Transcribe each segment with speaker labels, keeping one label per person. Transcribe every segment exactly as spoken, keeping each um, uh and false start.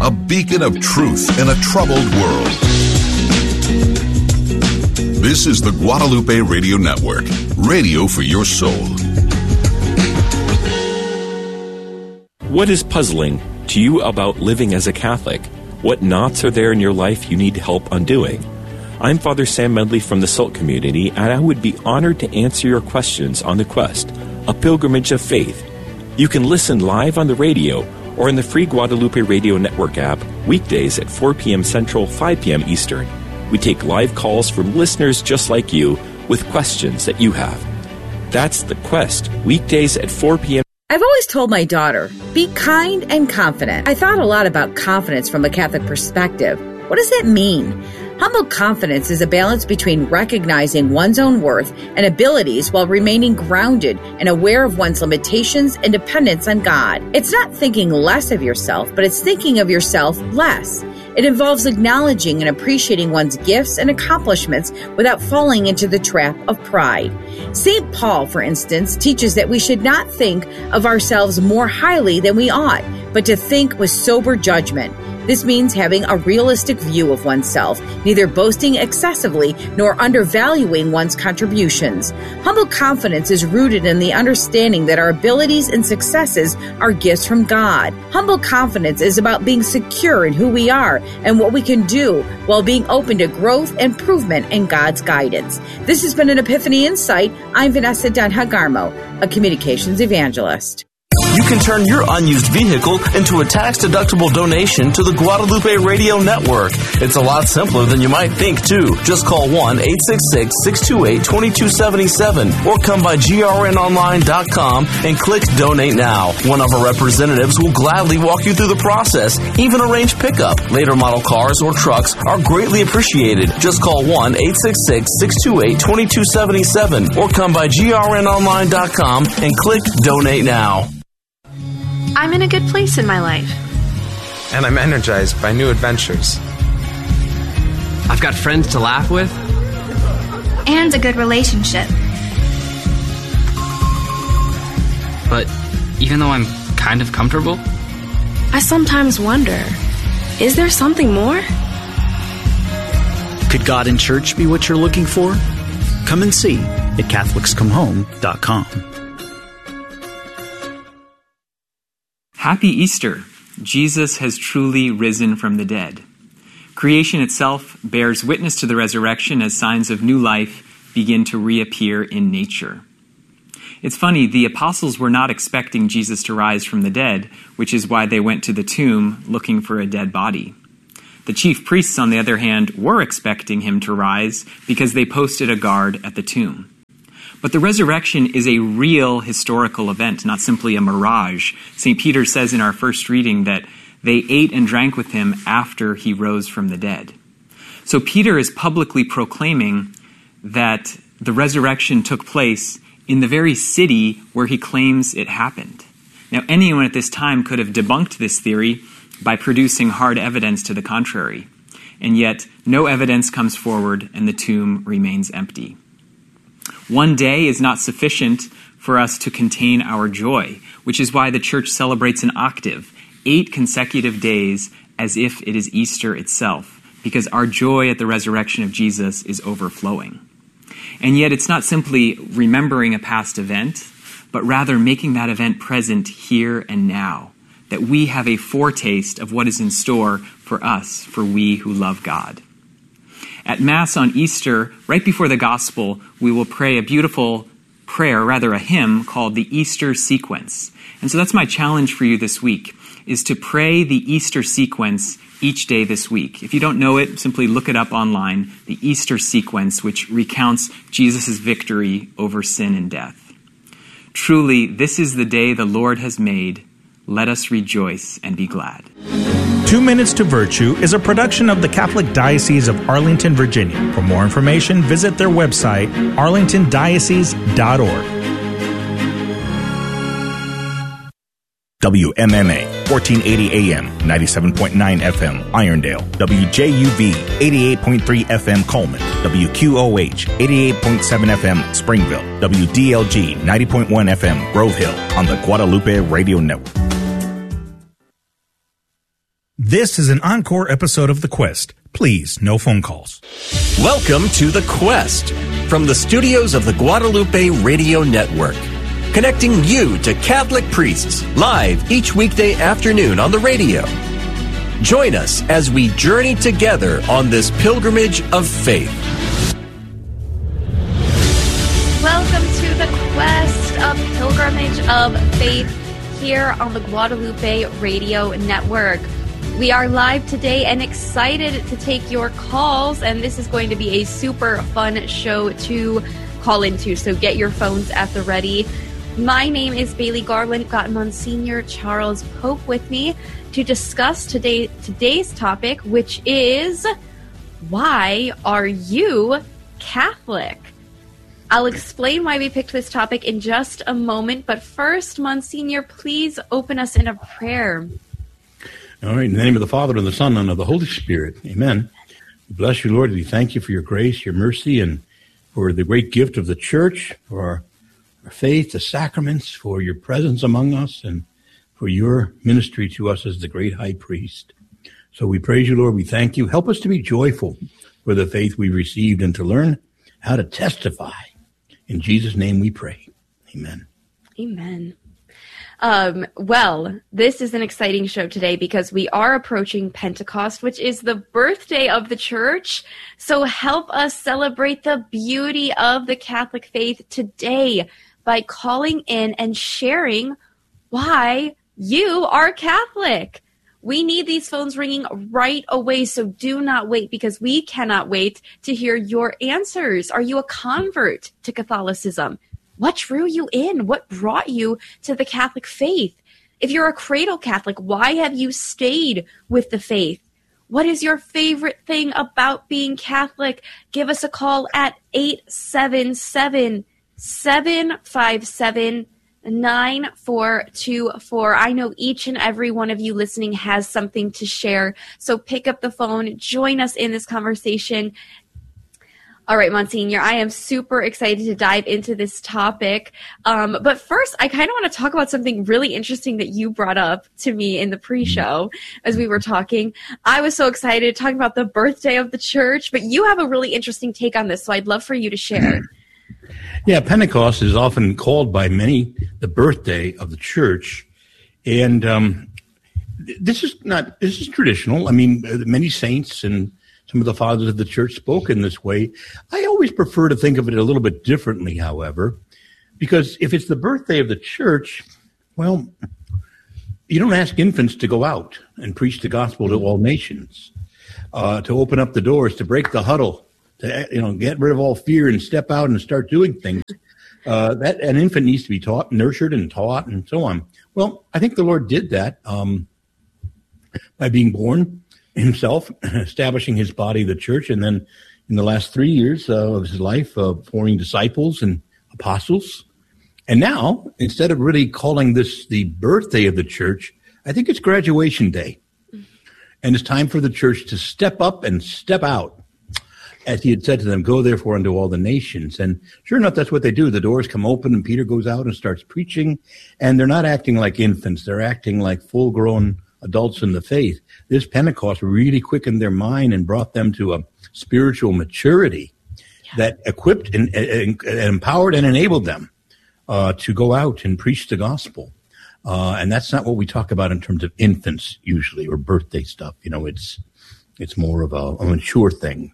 Speaker 1: a beacon of truth in a troubled world. This is the Guadalupe Radio Network, radio for your soul.
Speaker 2: What is puzzling to you about living as a Catholic? What knots are there in your life you need help undoing? I'm Father Sam Medley from the Salt Community, and I would be honored to answer your questions on The Quest, a pilgrimage of faith. You can listen live on the radio or in the free Guadalupe Radio Network app weekdays at four p.m. Central, five p.m. Eastern. We take live calls from listeners just like you with questions that you have. That's The Quest, weekdays at four p.m.
Speaker 3: I've always told my daughter, be kind and confident. I thought a lot about confidence from a Catholic perspective. What does that mean? Humble confidence is a balance between recognizing one's own worth and abilities while remaining grounded and aware of one's limitations and dependence on God. It's not thinking less of yourself, but it's thinking of yourself less. It involves acknowledging and appreciating one's gifts and accomplishments without falling into the trap of pride. Saint Paul, for instance, teaches that we should not think of ourselves more highly than we ought, but to think with sober judgment. This means having a realistic view of oneself, neither boasting excessively nor undervaluing one's contributions. Humble confidence is rooted in the understanding that our abilities and successes are gifts from God. Humble confidence is about being secure in who we are and what we can do while being open to growth and improvement in God's guidance. This has been an Epiphany Insight. I'm Vanessa Dunha-Garmo, a communications evangelist.
Speaker 4: You can turn your unused vehicle into a tax-deductible donation to the Guadalupe Radio Network. It's a lot simpler than you might think, too. Just call one eight six six, six two eight, two two seven seven or come by G R N online dot com and click Donate Now. One of our representatives will gladly walk you through the process, even arrange pickup. Later model cars or trucks are greatly appreciated. Just call one eight six six, six two eight, two two seven seven or come by G R N online dot com and click Donate Now.
Speaker 5: I'm in a good place in my life.
Speaker 6: And I'm energized by new adventures.
Speaker 7: I've got friends to laugh with.
Speaker 8: And a good relationship.
Speaker 7: But even though I'm kind of comfortable,
Speaker 5: I sometimes wonder, is there something more?
Speaker 9: Could God in church be what you're looking for? Come and see at Catholics Come Home dot com.
Speaker 10: Happy Easter! Jesus has truly risen from the dead. Creation itself bears witness to the resurrection as signs of new life begin to reappear in nature. It's funny, the apostles were not expecting Jesus to rise from the dead, which is why they went to the tomb looking for a dead body. The chief priests, on the other hand, were expecting him to rise because they posted a guard at the tomb. But the resurrection is a real historical event, not simply a mirage. Saint Peter says in our first reading that they ate and drank with him after he rose from the dead. So Peter is publicly proclaiming that the resurrection took place in the very city where he claims it happened. Now, anyone at this time could have debunked this theory by producing hard evidence to the contrary. And yet, no evidence comes forward and the tomb remains empty. One day is not sufficient for us to contain our joy, which is why the church celebrates an octave, eight consecutive days, as if it is Easter itself, because our joy at the resurrection of Jesus is overflowing. And yet it's not simply remembering a past event, but rather making that event present here and now, that we have a foretaste of what is in store for us, for we who love God. At Mass on Easter, right before the Gospel, we will pray a beautiful prayer, rather a hymn, called the Easter Sequence. And so that's my challenge for you this week, is to pray the Easter Sequence each day this week. If you don't know it, simply look it up online, the Easter Sequence, which recounts Jesus' victory over sin and death. Truly, this is the day the Lord has made. Let us rejoice and be glad.
Speaker 11: Two Minutes to Virtue is a production of the Catholic Diocese of Arlington, Virginia. For more information, visit their website, arlington diocese dot org.
Speaker 12: W M M A, fourteen eighty A M, ninety-seven point nine F M, Irondale. W J U V, eighty-eight point three F M, Coleman. W Q O H, eighty-eight point seven F M, Springville. W D L G, ninety point one F M, Grove Hill, on the Guadalupe Radio Network.
Speaker 11: This is an encore episode of The Quest. Please, no phone calls.
Speaker 13: Welcome to The Quest from the studios of the Guadalupe Radio Network, connecting you to Catholic priests live each weekday afternoon on the radio. Join us as we journey together on this pilgrimage of faith.
Speaker 14: Welcome to The Quest, a pilgrimage of faith here on the Guadalupe Radio Network. We are live today and excited to take your calls, and this is going to be a super fun show to call into, so get your phones at the ready. My name is Bailey Garland. Got Monsignor Charles Pope with me to discuss today today's topic, which is, why are you Catholic? I'll explain why we picked this topic in just a moment, but first, Monsignor, please open us in a prayer.
Speaker 15: All right, in the name of the Father, and the Son, and of the Holy Spirit, amen. We bless you, Lord. We thank you for your grace, your mercy, and for the great gift of the church, for our, our faith, the sacraments, for your presence among us, and for your ministry to us as the great high priest. So we praise you, Lord. We thank you. Help us to be joyful for the faith we received and to learn how to testify. In Jesus' name we pray. Amen.
Speaker 14: Amen. Um, well, this is an exciting show today because we are approaching Pentecost, which is the birthday of the church. So help us celebrate the beauty of the Catholic faith today by calling in and sharing why you are Catholic. We need these phones ringing right away, so do not wait, because we cannot wait to hear your answers. Are you a convert to Catholicism? What drew you in? What brought you to the Catholic faith? If you're a cradle Catholic, why have you stayed with the faith? What is your favorite thing about being Catholic? Give us a call at eight seven seven, seven five seven, nine four two four. I know each and every one of you listening has something to share, so pick up the phone, join us in this conversation. All right, Monsignor, I am super excited to dive into this topic. Um, but first, I kind of want to talk about something really interesting that you brought up to me in the pre-show as we were talking. I was so excited talking about the birthday of the church, but you have a really interesting take on this, so I'd love for you to share.
Speaker 15: Yeah, Pentecost is often called by many the birthday of the church. And um, this is not, this is traditional. I mean, many saints and some of the fathers of the church spoke in this way. I always prefer to think of it a little bit differently, however, because if it's the birthday of the church, well, you don't ask infants to go out and preach the gospel to all nations, uh, to open up the doors, to break the huddle, to, you know, get rid of all fear and step out and start doing things. Uh, that an infant needs to be taught, nurtured and taught and so on. Well, I think the Lord did that um, by being born himself, establishing his body, the church, and then in the last three years uh, of his life, uh, forming disciples and apostles. And now, instead of really calling this the birthday of the church, I think it's graduation day. And it's time for the church to step up and step out. As he had said to them, go therefore unto all the nations. And sure enough, that's what they do. The doors come open and Peter goes out and starts preaching. And they're not acting like infants. They're acting like full-grown adults in the faith. This Pentecost really quickened their mind and brought them to a spiritual maturity yeah. that equipped and, and, and empowered and enabled them uh, to go out and preach the gospel. Uh, and that's not what we talk about in terms of infants usually, or birthday stuff. You know, it's it's more of a, a mature thing.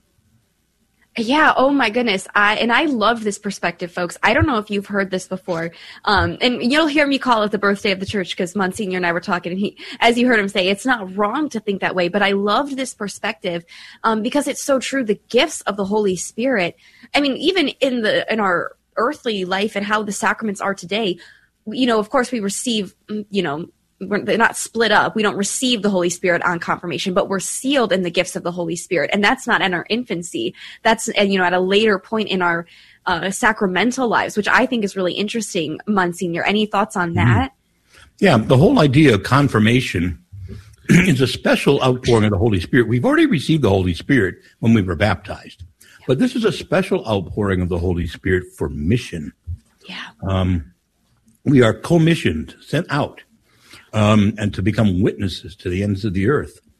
Speaker 14: Yeah. Oh my goodness. I, and I love this perspective, folks. I don't know if you've heard this before. Um, and you'll hear me call it the birthday of the church because Monsignor and I were talking, and he, as you heard him say, it's not wrong to think that way, but I loved this perspective, um, because it's so true. The gifts of the Holy Spirit. I mean, even in the, in our earthly life and how the sacraments are today, you know, of course we receive, you know, We're, they're not split up. We don't receive the Holy Spirit on confirmation, but we're sealed in the gifts of the Holy Spirit. And that's not in our infancy. That's, you know, at a later point in our uh, sacramental lives, which I think is really interesting. Monsignor, any thoughts on that?
Speaker 15: Yeah, the whole idea of confirmation is a special outpouring of the Holy Spirit. We've already received the Holy Spirit when we were baptized, but this is a special outpouring of the Holy Spirit for mission.
Speaker 14: Yeah.
Speaker 15: Um, we are commissioned, sent out. Um, and to become witnesses to the ends of the earth.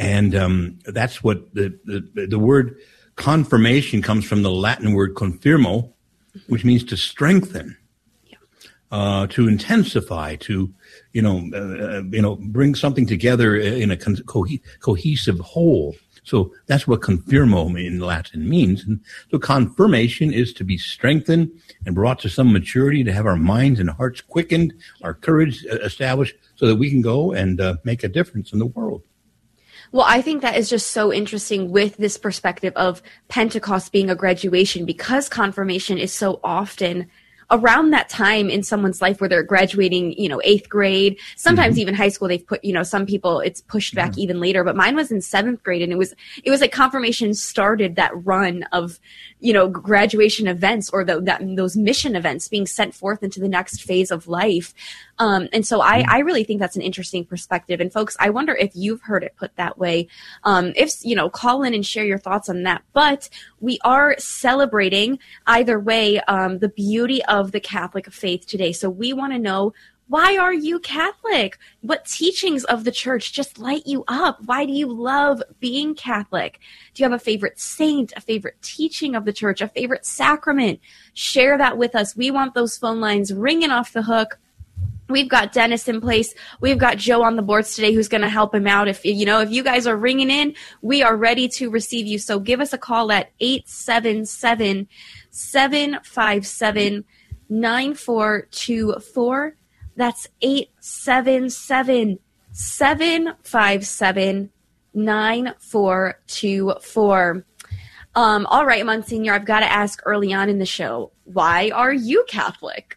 Speaker 15: And um, that's what the, the the word confirmation comes from the Latin word confirmo, which means to strengthen, uh, to intensify, to you know uh, you know bring something together in a co- cohesive whole. So that's what confirmo in Latin means. And so confirmation is to be strengthened and brought to some maturity, to have our minds and hearts quickened, our courage established, so that we can go and uh, make a difference in the world.
Speaker 14: Well, I think that is just so interesting with this perspective of Pentecost being a graduation, because confirmation is so often around that time in someone's life where they're graduating, you know, eighth grade, sometimes mm-hmm. even high school. They've put, you know, some people it's pushed back mm-hmm. even later, but mine was in seventh grade, and it was, it was like confirmation started that run of, you know, graduation events, or the, that, those mission events being sent forth into the next phase of life. Um, and so I, I really think that's an interesting perspective. And folks, I wonder if you've heard it put that way. Um, if, you know, call in and share your thoughts on that. But we are celebrating either way, um, the beauty of the Catholic faith today. So we want to know, why are you Catholic? What teachings of the church just light you up? Why do you love being Catholic? Do you have a favorite saint, a favorite teaching of the church, a favorite sacrament? Share that with us. We want those phone lines ringing off the hook. We've got Dennis in place. We've got Joe on the boards today who's going to help him out. If you know, if you guys are ringing in, we are ready to receive you. So give us a call at eight seven seven, seven five seven, nine four two four. That's eight seven seven, seven five seven, nine four two four. Um, all right, Monsignor, I've got to ask early on in the show, why are you Catholic?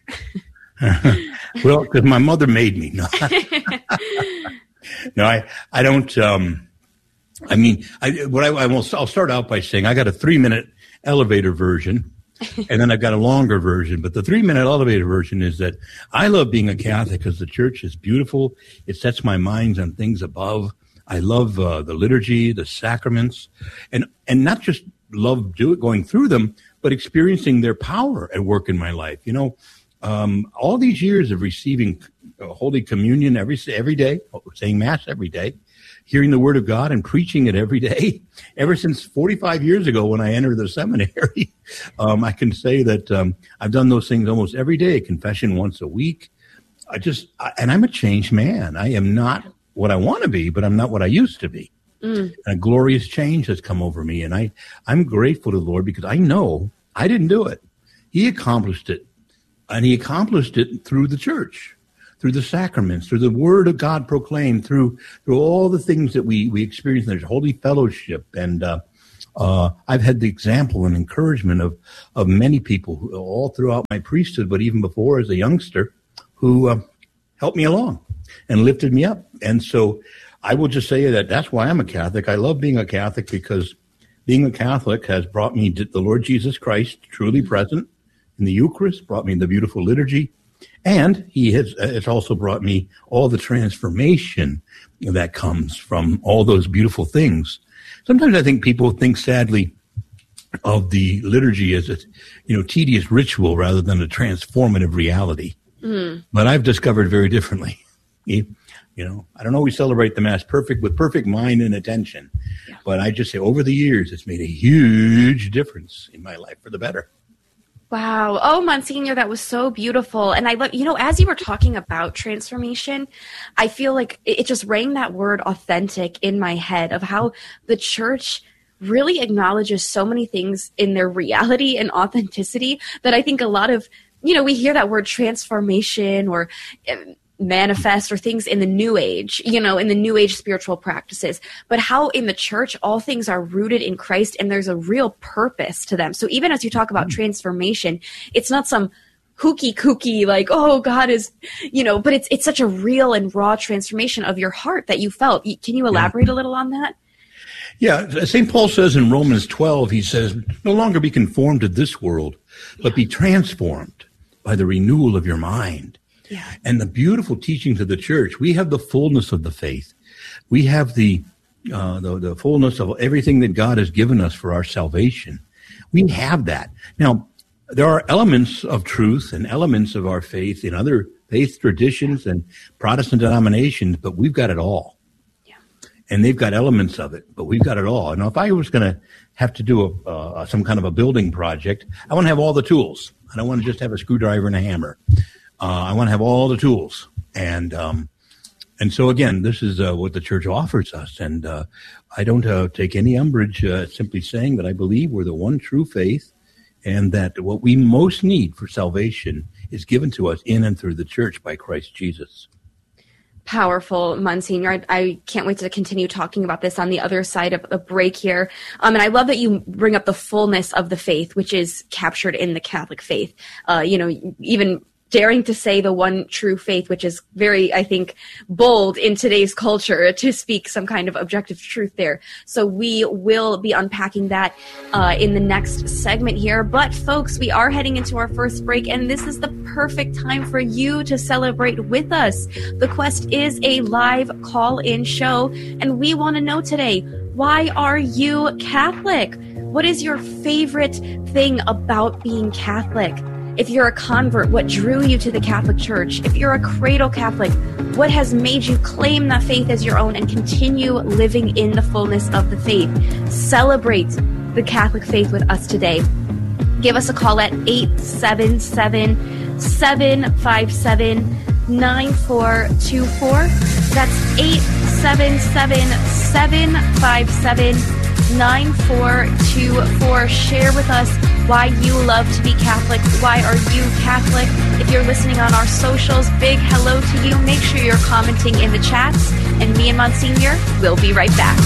Speaker 15: Well, because my mother made me. No, no, I, I don't. Um, I mean, I, what I, I will, I'll start out by saying I got a three-minute elevator version, and then I've got a longer version. But the three-minute elevator version is that I love being a Catholic because the church is beautiful. It sets my mind on things above. I love uh, the liturgy, the sacraments, and and not just love do it going through them, but experiencing their power at work in my life. You know. Um, all these years of receiving uh, Holy Communion every every day, saying Mass every day, hearing the Word of God and preaching it every day, ever since forty-five years ago when I entered the seminary, um, I can say that um, I've done those things almost every day, confession once a week. I just, I, and I'm a changed man. I am not what I want to be, but I'm not what I used to be. Mm. And a glorious change has come over me, and I, I'm grateful to the Lord because I know I didn't do it. He accomplished it. And he accomplished it through the church, through the sacraments, through the Word of God proclaimed, through through all the things that we, we experience. There's holy fellowship. And uh, uh, I've had the example and encouragement of, of many people who, all throughout my priesthood, but even before as a youngster, who uh, helped me along and lifted me up. And so I will just say that that's why I'm a Catholic. I love being a Catholic because being a Catholic has brought me to the Lord Jesus Christ, truly present in the Eucharist, brought me the beautiful liturgy, and he has it's also brought me all the transformation that comes from all those beautiful things. Sometimes I think people think sadly of the liturgy as a, you know, tedious ritual rather than a transformative reality. Mm. But I've discovered very differently. You know, I don't always celebrate the Mass perfect with perfect mind and attention, yeah. But I just say over the years it's made a huge difference in my life for the better.
Speaker 14: Wow. Oh, Monsignor, that was so beautiful. And I love, you know, as you were talking about transformation, I feel like it, it just rang that word authentic in my head of how the church really acknowledges so many things in their reality and authenticity that I think a lot of, you know, we hear that word transformation or manifest or things in the new age, you know, in the new age spiritual practices, but how in the church, all things are rooted in Christ and there's a real purpose to them. So even as you talk about transformation, it's not some hooky kooky, like, oh, God is, you know, but it's, it's such a real and raw transformation of your heart that you felt. Can you elaborate yeah. a little on that?
Speaker 15: Yeah. Saint Paul says in Romans twelve, he says, no longer be conformed to this world, but yeah. be transformed by the renewal of your mind. Yeah. And the beautiful teachings of the church, we have the fullness of the faith. We have the, uh, the the fullness of everything that God has given us for our salvation. We have that. Now, there are elements of truth and elements of our faith in other faith traditions and Protestant denominations, but we've got it all. Yeah. and they've got elements of it, but we've got it all. And if I was going to have to do a, uh, some kind of a building project, I want to have all the tools. I don't want to just have a screwdriver and a hammer. Uh, I want to have all the tools. And um, and so, again, this is uh, what the church offers us. And uh, I don't uh, take any umbrage uh, simply saying that I believe we're the one true faith and that what we most need for salvation is given to us in and through the church by Christ Jesus.
Speaker 14: Powerful, Monsignor. I, I can't wait to continue talking about this on the other side of the break here. Um, and I love that you bring up the fullness of the faith, which is captured in the Catholic faith. Uh, you know, even daring to say the one true faith, which is very, I think, bold in today's culture to speak some kind of objective truth there. So we will be unpacking that uh, in the next segment here. But folks, we are heading into our first break, and this is the perfect time for you to celebrate with us. The Quest is a live call-in show, and we want to know today, why are you Catholic? What is your favorite thing about being Catholic? If you're a convert, what drew you to the Catholic Church? If you're a cradle Catholic, what has made you claim that faith as your own and continue living in the fullness of the faith? Celebrate the Catholic faith with us today. Give us a call at eight seven seven, seven five seven, nine four two four. That's eight seven seven, seven five seven, nine four two four. Share with us why you love to be Catholic. Why are you Catholic? If you're listening on our socials, big hello to you. Make sure you're commenting in the chats. And me and Monsignor will be right back.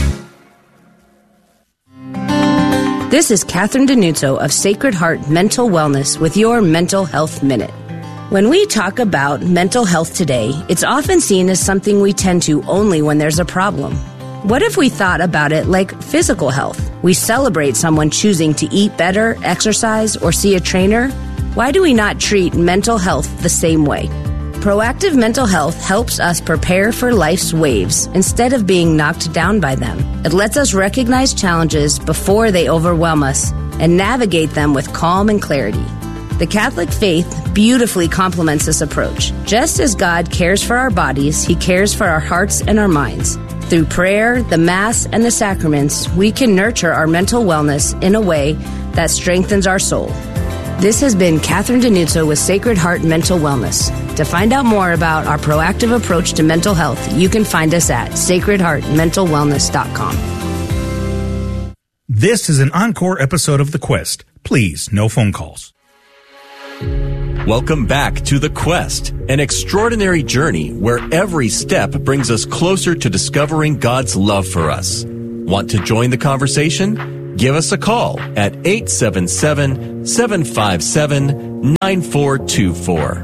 Speaker 16: This is Catherine Denuzzo of Sacred Heart Mental Wellness with your Mental Health Minute. When we talk about mental health today, it's often seen as something we tend to only when there's a problem. What if we thought about it like physical health? We celebrate someone choosing to eat better, exercise, or see a trainer. Why do we not treat mental health the same way? Proactive mental health helps us prepare for life's waves instead of being knocked down by them. It lets us recognize challenges before they overwhelm us and navigate them with calm and clarity. The Catholic faith beautifully complements this approach. Just as God cares for our bodies, He cares for our hearts and our minds. Through prayer, the Mass, and the sacraments, we can nurture our mental wellness in a way that strengthens our soul. This has been Catherine Denuzzo with Sacred Heart Mental Wellness. To find out more about our proactive approach to mental health, you can find us at sacred heart mental wellness dot com.
Speaker 11: This is an encore episode of The Quest. Please, no phone calls.
Speaker 13: Welcome back to The Quest, an extraordinary journey where every step brings us closer to discovering God's love for us. Want to join the conversation? Give us a call at eight seven seven, seven five seven, nine four two four.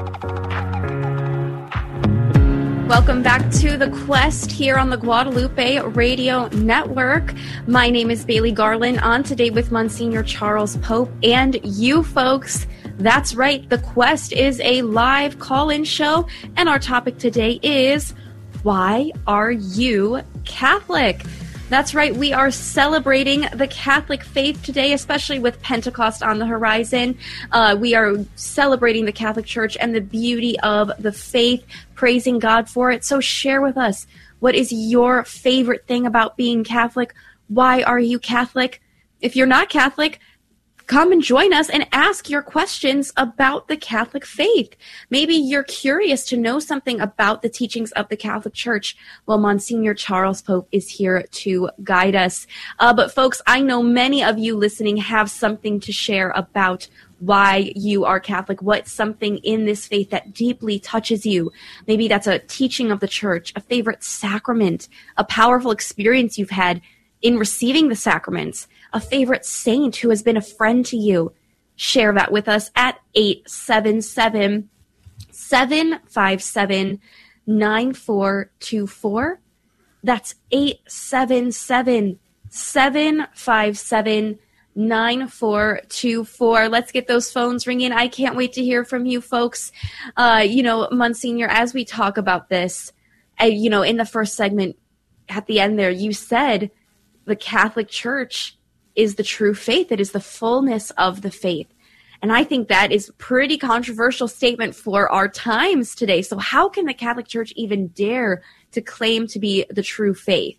Speaker 14: Welcome back to The Quest here on the Guadalupe Radio Network. My name is Bailey Garland, on today with Monsignor Charles Pope and you folks. That's right, The Quest is a live call-in show, and our topic today is, why are you Catholic? That's right, we are celebrating the Catholic faith today, especially with Pentecost on the horizon. Uh, we are celebrating the Catholic Church and the beauty of the faith, praising God for it. So share with us, what is your favorite thing about being Catholic? Why are you Catholic? If you're not Catholic, come and join us and ask your questions about the Catholic faith. Maybe you're curious to know something about the teachings of the Catholic Church. Well, Monsignor Charles Pope is here to guide us. Uh, but folks, I know many of you listening have something to share about why you are Catholic. What's something in this faith that deeply touches you? Maybe that's a teaching of the Church, a favorite sacrament, a powerful experience you've had in receiving the sacraments, a favorite saint who has been a friend to you. Share that with us at eight seven seven, seven five seven, nine four two four. That's eight seven seven, seven five seven, nine four two four. Let's get those phones ringing. I can't wait to hear from you folks. Uh, you know, Monsignor, as we talk about this, uh, you know, in the first segment at the end there, you said the Catholic Church is the true faith. It is the fullness of the faith. And I think that is a pretty controversial statement for our times today. So how can the Catholic Church even dare to claim to be the true faith?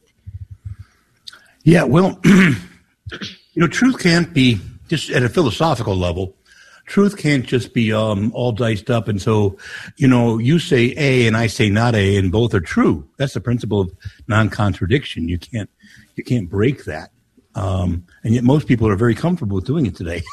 Speaker 15: Yeah, well, you know, truth can't be, just at a philosophical level, truth can't just be um, all diced up. And so, you know, you say A and I say not A, and both are true. That's the principle of non-contradiction. You can't, you can't break that. Um, and yet most people are very comfortable with doing it today.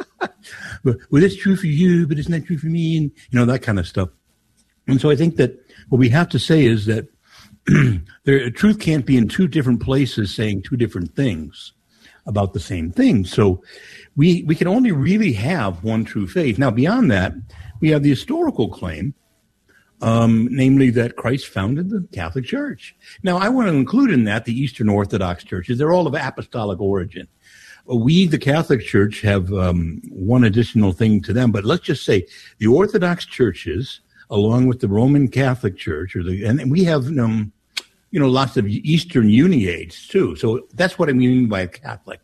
Speaker 15: But, well, it's true for you, but it's not true for me, and, you know, that kind of stuff. And so I think that what we have to say is that there, truth can't be in two different places saying two different things about the same thing. So we we can only really have one true faith. Now, beyond that, we have the historical claim, um, namely that Christ founded the Catholic Church. Now, I want to include in that the Eastern Orthodox churches. They're all of apostolic origin. We, the Catholic Church, have um, one additional thing to them, but let's just say the Orthodox churches, along with the Roman Catholic Church, or the, and we have, um, you know, lots of Eastern Uniates too. So that's what I mean by Catholic.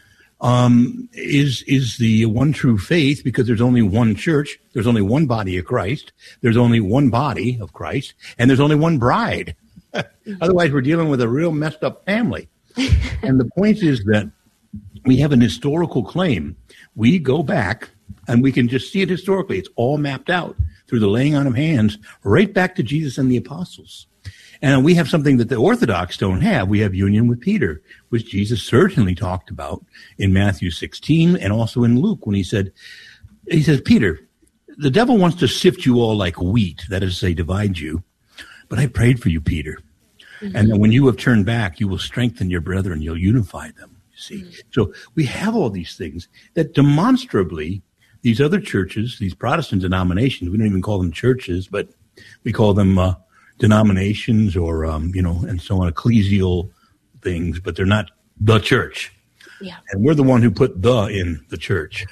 Speaker 15: Um, is is the one true faith, because there's only one church, there's only one body of Christ, there's only one body of Christ, and there's only one bride. Otherwise, we're dealing with a real messed up family. And the point is that we have an historical claim. We go back, and we can just see it historically. It's all mapped out through the laying on of hands, right back to Jesus and the apostles. And we have something that the Orthodox don't have. We have union with Peter, which Jesus certainly talked about in Matthew sixteen and also in Luke when he said, he says, Peter, the devil wants to sift you all like wheat, that is to say, divide you. But I prayed for you, Peter. Mm-hmm. And then when you have turned back, you will strengthen your brethren, you'll unify them. See, mm-hmm. So we have all these things that demonstrably these other churches, these Protestant denominations, we don't even call them churches, but we call them uh, denominations or, um, you know, and so on, ecclesial things, but they're not the church.
Speaker 14: Yeah.
Speaker 15: And we're the one who put the in the church.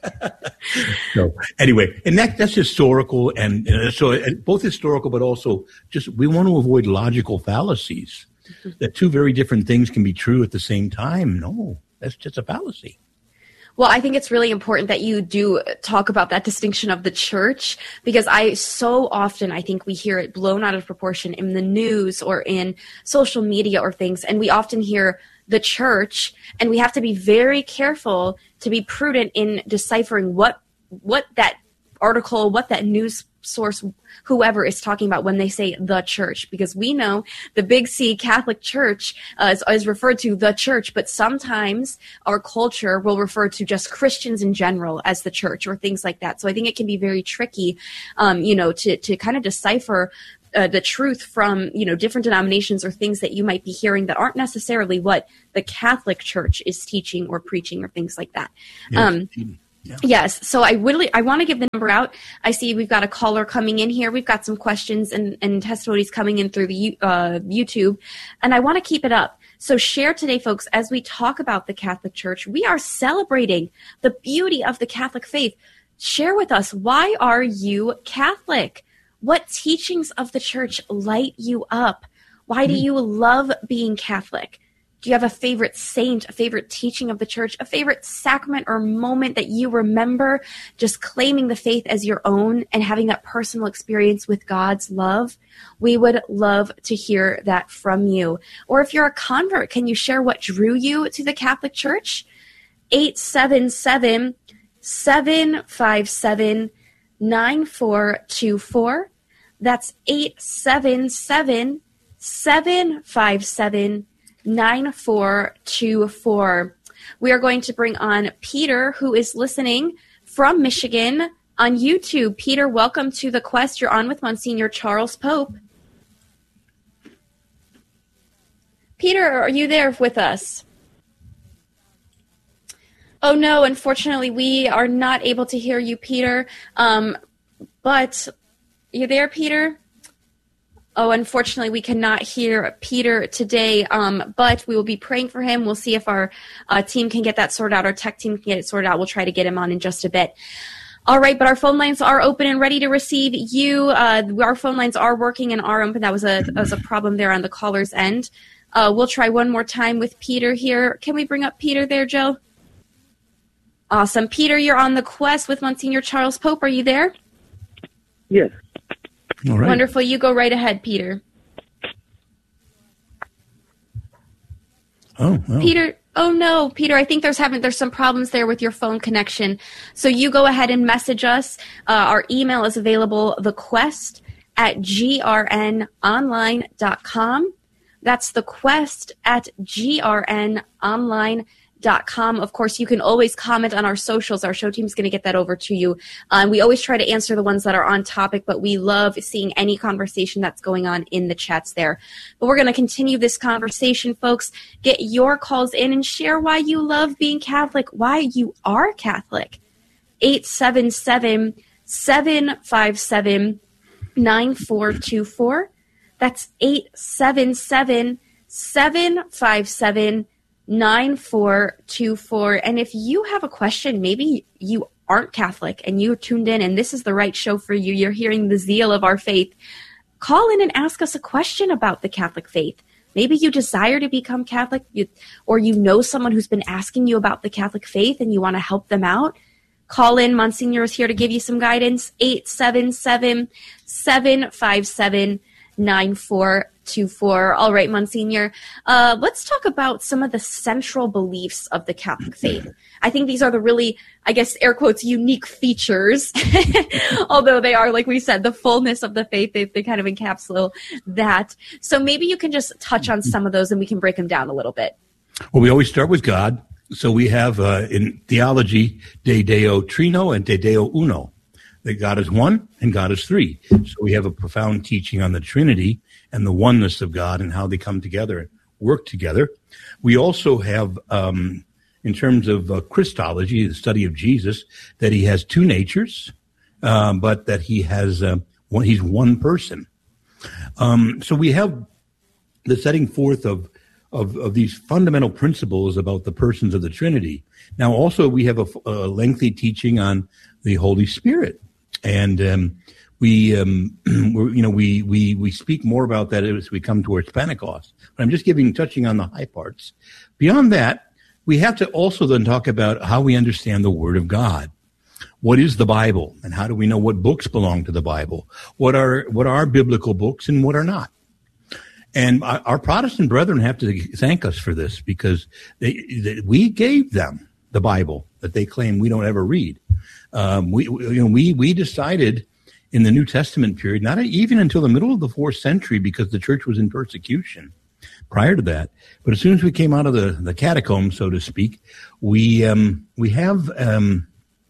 Speaker 15: So anyway, and that that's historical, and uh, so uh, both historical, but also just we want to avoid logical fallacies. Mm-hmm. That two very different things can be true at the same time. No, that's just a fallacy.
Speaker 14: Well, I think it's really important that you do talk about that distinction of the church, because I so often, I think we hear it blown out of proportion in the news or in social media or things. And we often hear the church, and we have to be very careful to be prudent in deciphering what, what that article, what that news source, whoever is talking about when they say the church, because we know the big C Catholic Church uh, is, is referred to the church, but sometimes our culture will refer to just Christians in general as the church or things like that. So I think it can be very tricky, um, you know, to, to kind of decipher uh, the truth from, you know, different denominations or things that you might be hearing that aren't necessarily what the Catholic Church is teaching or preaching or things like that.
Speaker 15: Yes.
Speaker 14: Um,
Speaker 15: Yeah.
Speaker 14: Yes. So I really, I want to give the number out. I see we've got a caller coming in here. We've got some questions and, and testimonies coming in through the uh, YouTube, and I want to keep it up. So share today, folks, as we talk about the Catholic Church. We are celebrating the beauty of the Catholic faith. Share with us, why are you Catholic? What teachings of the church light you up? Why do you love being Catholic? Do you have a favorite saint, a favorite teaching of the church, a favorite sacrament or moment that you remember just claiming the faith as your own and having that personal experience with God's love? We would love to hear that from you. Or if you're a convert, can you share what drew you to the Catholic Church? eight seven seven, seven five seven, nine four two four. That's eight seven seven, seven five seven, nine four two four. We are going to bring on Peter, who is listening from Michigan on YouTube. Peter, welcome to The Quest. You're on with Monsignor Charles Pope. Peter, are you there with us? Oh, no, unfortunately, we are not able to hear you, Peter. Um, but you there, Peter? Oh, unfortunately, we cannot hear Peter today, um, but we will be praying for him. We'll see if our uh, team can get that sorted out. Our tech team can get it sorted out. We'll try to get him on in just a bit. All right, but our phone lines are open and ready to receive you. Uh, our phone lines are working and are open. That was a, that was a problem there on the caller's end. Uh, we'll try one more time with Peter here. Can we bring up Peter there, Joe? Awesome. Peter, you're on The Quest with Monsignor Charles Pope. Are you there?
Speaker 17: Yes.
Speaker 15: All right.
Speaker 14: Wonderful. You go right ahead, Peter.
Speaker 15: Oh, oh.
Speaker 14: Peter, oh no, Peter, I think there's having there's some problems there with your phone connection. So you go ahead and message us. Uh, our email is available, the quest at g r n online dot com. That's the quest at g r n online dot com. Of course, you can always comment on our socials. Our show team's going to get that over to you. Um, we always try to answer the ones that are on topic, but we love seeing any conversation that's going on in the chats there. But we're going to continue this conversation, folks. Get your calls in and share why you love being Catholic, why you are Catholic. eight seven seven, seven five seven, nine four two four. That's eight seven seven, seven five seven, nine four two four. And if you have a question, maybe you aren't Catholic and you're tuned in and this is the right show for you, you're hearing the zeal of our faith, call in and ask us a question about the Catholic faith. Maybe you desire to become Catholic, you, or you know someone who's been asking you about the Catholic faith and you want to help them out. Call in. Monsignor is here to give you some guidance. eight seven seven, seven five seven, nine four two four. All right, Monsignor, uh, let's talk about some of the central beliefs of the Catholic faith. I think these are the really, I guess, air quotes, unique features, although they are, like we said, the fullness of the faith. They, they kind of encapsulate that. So maybe you can just touch on some of those and we can break them down a little bit.
Speaker 15: Well, we always start with God. So we have uh, in theology, De Deo Trino and De Deo Uno. That God is one and God is three. So we have a profound teaching on the Trinity and the oneness of God and how they come together and work together. We also have, um, in terms of uh, Christology, the study of Jesus, that he has two natures, um, but that he has uh, one. He's one person. Um, so we have the setting forth of, of of these fundamental principles about the persons of the Trinity. Now, also we have a, a lengthy teaching on the Holy Spirit. And um, we, um, we're, you know, we, we we speak more about that as we come towards Pentecost. But I'm just giving, touching on the high parts. Beyond that, we have to also then talk about how we understand the Word of God. What is the Bible, and how do we know what books belong to the Bible? What are what are biblical books and what are not? And our Protestant brethren have to thank us for this because they, they, we gave them the Bible that they claim we don't ever read. Um, we, you know, we, we decided in the New Testament period, not even until the middle of the fourth century, because the church was in persecution prior to that. But as soon as we came out of the, the catacombs, so to speak, we, um, we have, um,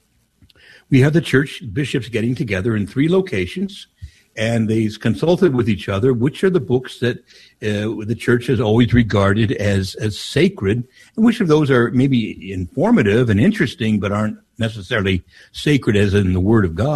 Speaker 15: we have the church bishops getting together in three locations, and they consulted with each other, which are the books that uh, the church has always regarded as, as sacred, and which of those are maybe informative and interesting, but aren't necessarily sacred as in the Word of God.